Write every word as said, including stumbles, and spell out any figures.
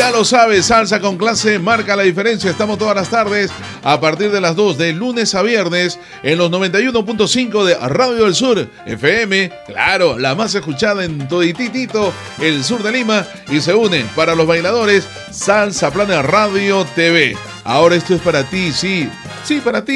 Ya lo sabes, Salsa con Clase marca la diferencia. Estamos todas las tardes a partir de las dos, de lunes a viernes, en los noventa y uno punto cinco de Radio del Sur, F M. Claro, la más escuchada en todititito, el sur de Lima. Y se unen para los bailadores Salsa Planet Radio T V. Ahora esto es para ti, sí, sí, para ti.